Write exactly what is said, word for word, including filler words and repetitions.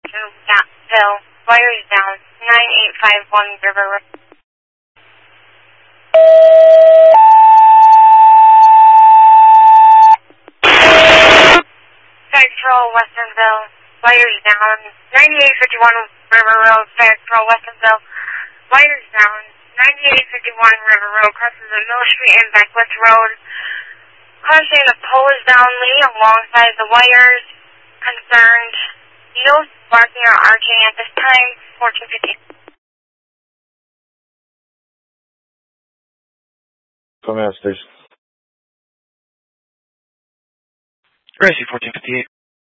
Jacksonville, wires down, nine eight five one River Road. Fire Patrol, Westernville, wires down, ninety-eight fifty-one River Road, Fire Patrol, Westernville, wires down, ninety-eight fifty-one River Road, crosses the Mill Street and Beckwith Road. Crossing the pole is down, leading alongside the wires. Concerned. No sparking or arcing at this time. fourteen fifty. Come out, station. Gracie, fourteen fifty-eight.